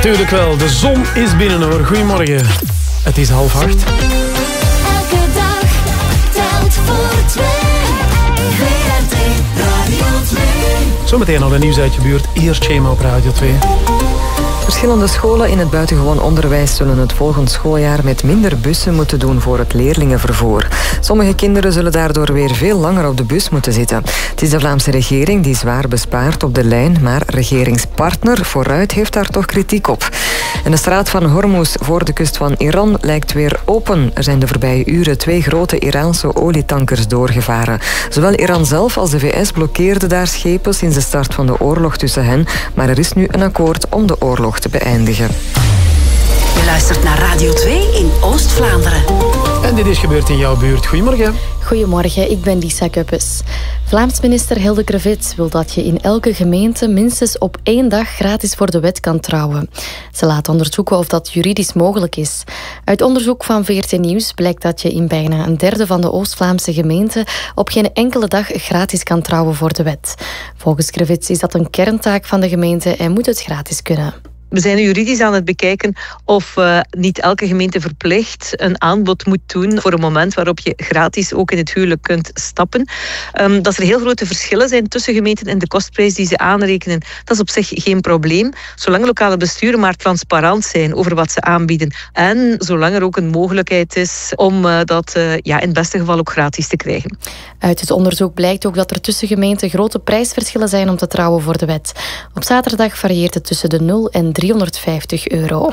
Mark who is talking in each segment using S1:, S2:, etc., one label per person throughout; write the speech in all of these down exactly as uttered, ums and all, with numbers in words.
S1: Natuurlijk wel, de zon is binnen hoor. Goedemorgen. Het is half acht.
S2: Elke dag telt voor twee. V R T Radio twee.
S1: Zometeen al een nieuws uit je buurt. Eerst Shema op Radio twee.
S3: Verschillende scholen in het buitengewoon onderwijs zullen het volgend schooljaar met minder bussen moeten doen voor het leerlingenvervoer. Sommige kinderen zullen daardoor weer veel langer op de bus moeten zitten. Het is de Vlaamse regering die zwaar bespaart op de lijn, maar regeringspartner Vooruit heeft daar toch kritiek op. En de straat van Hormuz voor de kust van Iran lijkt weer open. Er zijn de voorbije uren twee grote Iraanse olietankers doorgevaren. Zowel Iran zelf als de V S blokkeerden daar schepen sinds de start van de oorlog tussen hen, maar er is nu een akkoord om de oorlog te beëindigen.
S4: Je luistert naar Radio twee in Oost-Vlaanderen.
S1: En dit is gebeurd in jouw buurt. Goedemorgen.
S5: Goedemorgen, ik ben Lisa Kuppes. Vlaams minister Hilde Krevits wil dat je in elke gemeente minstens op één dag gratis voor de wet kan trouwen. Ze laat onderzoeken of dat juridisch mogelijk is. Uit onderzoek van V R T Nieuws blijkt dat je in bijna een derde van de Oost-Vlaamse gemeenten op geen enkele dag gratis kan trouwen voor de wet. Volgens Krevits is dat een kerntaak van de gemeente en moet het gratis kunnen.
S6: We zijn juridisch aan het bekijken of uh, niet elke gemeente verplicht een aanbod moet doen voor een moment waarop je gratis ook in het huwelijk kunt stappen. Um, dat er heel grote verschillen zijn tussen gemeenten en de kostprijs die ze aanrekenen, dat is op zich geen probleem. Zolang lokale besturen maar transparant zijn over wat ze aanbieden en zolang er ook een mogelijkheid is om uh, dat uh, ja, in het beste geval ook gratis te krijgen.
S5: Uit het onderzoek blijkt ook dat er tussen gemeenten grote prijsverschillen zijn om te trouwen voor de wet. Op zaterdag varieert het tussen de nul en driehonderdvijftig euro.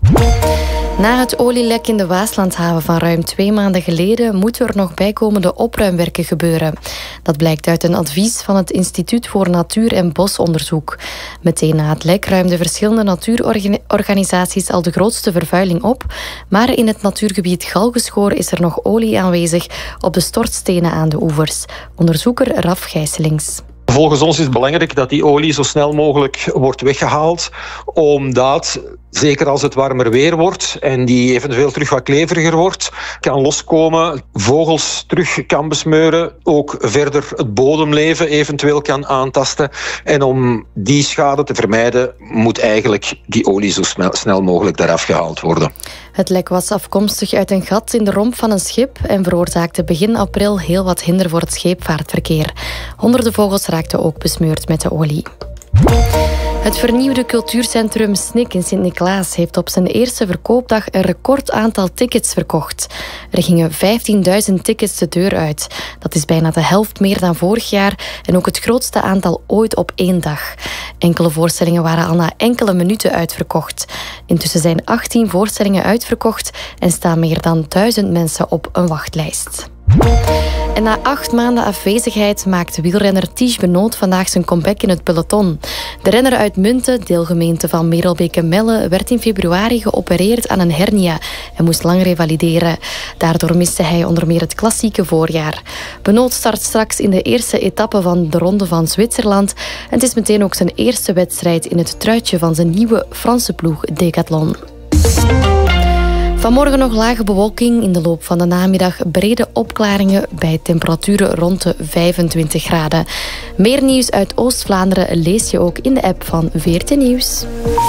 S5: Na het olielek in de Waaslandhaven van ruim twee maanden geleden moeten er nog bijkomende opruimwerken gebeuren. Dat blijkt uit een advies van het Instituut voor Natuur- en Bosonderzoek. Meteen na het lek ruimden verschillende natuurorganisaties al de grootste vervuiling op, maar in het natuurgebied Galgeschoor is er nog olie aanwezig op de stortstenen aan de oevers. Onderzoeker Raf Gijselings.
S7: Volgens ons is het belangrijk dat die olie zo snel mogelijk wordt weggehaald, omdat, zeker als het warmer weer wordt en die eventueel terug wat kleveriger wordt, kan loskomen, vogels terug kan besmeuren, ook verder het bodemleven eventueel kan aantasten. En om die schade te vermijden, moet eigenlijk die olie zo snel, snel mogelijk eraf gehaald worden.
S5: Het lek was afkomstig uit een gat in de romp van een schip en veroorzaakte begin april heel wat hinder voor het scheepvaartverkeer. Honderden vogels raakten ook besmeurd met de olie. Het vernieuwde cultuurcentrum Snik in Sint-Niklaas heeft op zijn eerste verkoopdag een record aantal tickets verkocht. Er gingen vijftienduizend tickets de deur uit. Dat is bijna de helft meer dan vorig jaar en ook het grootste aantal ooit op één dag. Enkele voorstellingen waren al na enkele minuten uitverkocht. Intussen zijn achttien voorstellingen uitverkocht en staan meer dan duizend mensen op een wachtlijst. En na acht maanden afwezigheid maakte wielrenner Tige Benoot vandaag zijn comeback in het peloton. De renner uit Munten, deelgemeente van Merelbeke-Melle, werd in februari geopereerd aan een hernia en moest lang revalideren. Daardoor miste hij onder meer het klassieke voorjaar. Benoot start straks in de eerste etappe van de Ronde van Zwitserland en het is meteen ook zijn eerste wedstrijd in het truitje van zijn nieuwe Franse ploeg Decathlon. Vanmorgen nog lage bewolking, in de loop van de namiddag brede opklaringen bij temperaturen rond de vijfentwintig graden. Meer nieuws uit Oost-Vlaanderen lees je ook in de app van V R T Nieuws.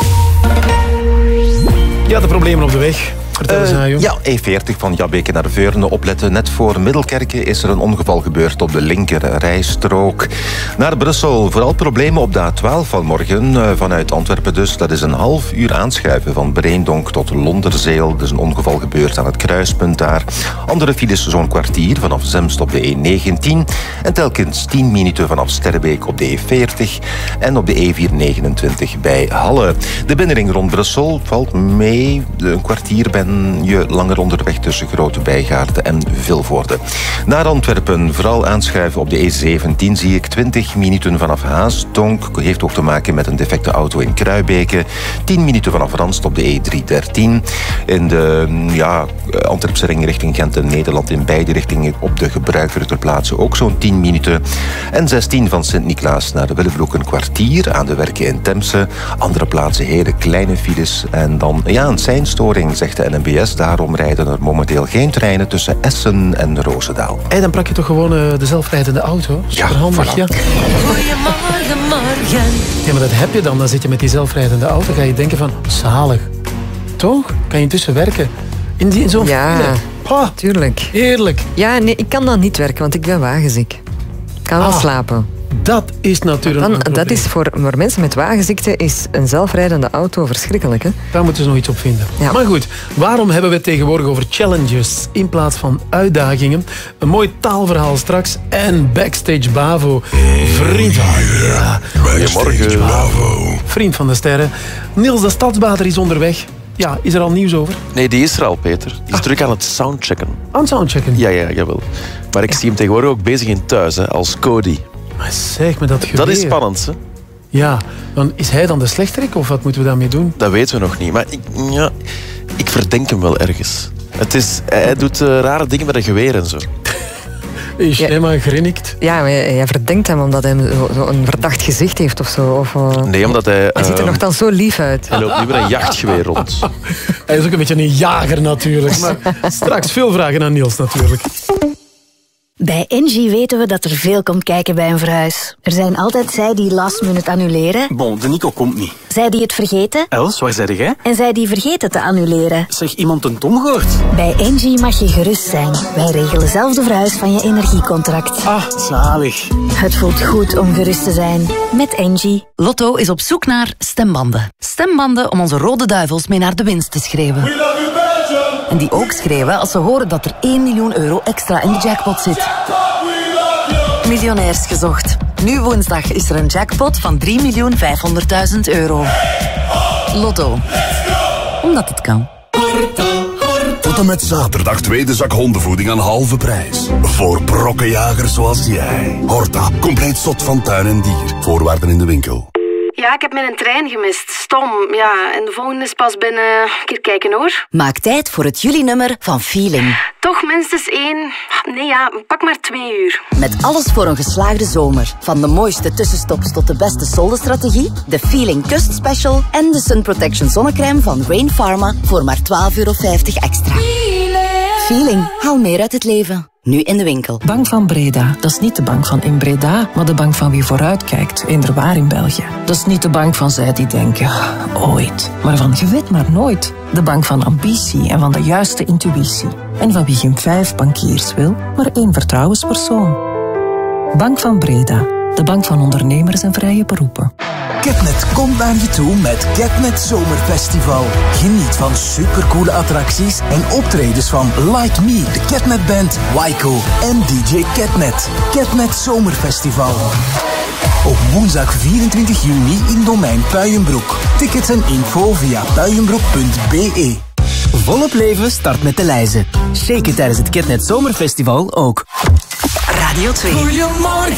S1: Ja, de problemen op de weg. Vertel eens, uh,
S8: ja, E veertig van Jabbeke naar Veurne opletten. Net voor Middelkerke is er een ongeval gebeurd op de linker rijstrook. Naar Brussel, vooral problemen op de A twaalf vanmorgen. Uh, vanuit Antwerpen dus. Dat is een half uur aanschuiven van Breendonk tot Londerzeel. Er is een ongeval gebeurd aan het kruispunt daar. Andere files zo'n kwartier vanaf Zemst op de E negentien. En telkens tien minuten vanaf Sterrebeek op de E veertig. En op de E vierhonderdnegenentwintig bij Halle. De binnenring rond Brussel valt mee. Een kwartier ben je langer onderweg tussen Grote Bijgaarden en Vilvoorde. Naar Antwerpen, vooral aanschuiven op de E zeventien zie ik twintig minuten vanaf Haasdonk. Heeft ook te maken met een defecte auto in Kruibeke. tien minuten vanaf Ranst op de E driehonderddertien. In de ja, Antwerpse ring richting Gent en Nederland in beide richtingen op de gebruiker ter plaatse ook zo'n tien minuten. En zestien van Sint-Niklaas naar de Willebroek een kwartier aan de werken in Temse. Andere plaatsen hele kleine files. En dan ja, een seinstoring, zegt de N N B S. Daarom rijden er momenteel geen treinen tussen Essen en Roosendaal.
S1: En dan pak je toch gewoon uh, de zelfrijdende auto? Superhandig, ja.
S8: Voilà.
S2: Goedemorgen, morgen.
S1: Ja, maar dat heb je dan. Dan zit je met die zelfrijdende auto. Ga je denken van, zalig. Toch? Kan je intussen werken? In, die, in zo'n
S3: Ja,
S1: file. Oh,
S3: tuurlijk.
S1: heerlijk.
S3: Ja, nee, ik kan dan niet werken, want ik ben wagenziek. Ik kan wel
S1: Ah.
S3: slapen.
S1: Dat is natuurlijk
S3: Dan,
S1: een probleem.
S3: dat is voor, voor mensen met wagenziekte is een zelfrijdende auto verschrikkelijk. Hè?
S1: Daar moeten ze nog iets op vinden.
S3: Ja.
S1: Maar goed, waarom hebben we het tegenwoordig over challenges in plaats van uitdagingen? Een mooi taalverhaal straks en Backstage Bavo. Vriend van, ja,
S9: Goedemorgen. Bravo.
S1: vriend van de sterren. Niels de Stadsbader is onderweg. Ja, is er al nieuws over?
S9: Nee, die is er al, Peter. Die is
S1: Ah.
S9: druk aan het soundchecken.
S1: Aan het soundchecken.
S9: Ja, ja, jawel. Maar ik zie hem tegenwoordig ook bezig in thuis, hè, als Cody.
S1: Maar zeg me dat geweer.
S9: Dat is spannend, hè?
S1: Ja, dan is hij dan de slechterik of wat moeten we daarmee doen?
S9: Dat weten we nog niet. Maar ik, ja, ik verdenk hem wel ergens. Het is, hij doet uh, rare dingen met een geweer en zo.
S1: Is
S3: Ja.
S1: hij maar grinnikt?
S3: Ja, maar jij verdenkt hem omdat hij zo, zo een verdacht gezicht heeft of zo. Of, uh,
S9: Nee, omdat hij...
S3: hij ziet er
S9: uh,
S3: nogthans zo lief uit.
S9: Hij loopt nu met een jachtgeweer rond.
S1: Hij is ook een beetje een jager natuurlijk. Maar straks veel vragen aan Niels natuurlijk.
S10: Bij Engie weten we dat er veel komt kijken bij een verhuis. Er zijn altijd zij die last minute annuleren,
S11: Bon, de Nico komt niet.
S10: zij die het vergeten
S11: Els, waar zei jij?
S10: en zij die vergeten te annuleren.
S11: Zeg, iemand een Tom gehoord?
S10: Bij Engie mag je gerust zijn. Wij regelen zelf de verhuis van je energiecontract.
S11: Ah, zalig.
S10: Het voelt goed om gerust te zijn. Met Engie.
S4: Lotto is op zoek naar stembanden. Stembanden om onze rode duivels mee naar de winst te schreeuwen. En die ook schreeuwen als ze horen dat er één miljoen euro extra in de jackpot zit. Miljonairs gezocht. Nu woensdag is er een jackpot van drie miljoen vijfhonderdduizend euro. Lotto. Omdat het kan.
S12: Tot en met zaterdag tweede zak hondenvoeding aan halve prijs. Voor brokkenjagers zoals jij. Horta, compleet zot van tuin en dier. Voorwaarden in de winkel.
S13: Ja, ik heb mijn trein gemist. Stom. Ja, en de volgende is pas binnen... Een keer kijken hoor.
S4: Maak tijd voor het juli-nummer van Feeling.
S13: Toch minstens één... Nee ja, pak maar twee uur.
S4: Met alles voor een geslaagde zomer. Van de mooiste tussenstops tot de beste soldenstrategie, de Feeling Kust Special en de Sun Protection zonnecrème van Rain Pharma voor maar twaalf euro vijftig extra. Feeling. Haal meer uit het leven. Nu in de winkel.
S14: Bank van Breda, dat is niet de bank van in Breda, maar de bank van wie vooruitkijkt, inderwaar in België. Dat is niet de bank van zij die denken, ooit, maar van je weet maar nooit. De bank van ambitie en van de juiste intuïtie. En van wie geen vijf bankiers wil, maar één vertrouwenspersoon. Bank van Breda, de bank van ondernemers en vrije beroepen.
S15: Ketnet komt naar je toe met Ketnet Zomerfestival. Geniet van supercoole attracties en optredens van Like Me, de Ketnet Band, Waiko en D J Ketnet. Ketnet Zomerfestival. Op woensdag vierentwintig juni in Domein Puijenbroek. Tickets en info via puijenbroek punt b e.
S16: Volop leven start met de lijzen. Shake it tijdens het Ketnet Zomerfestival ook.
S4: Radio twee.
S2: Goedemorgen,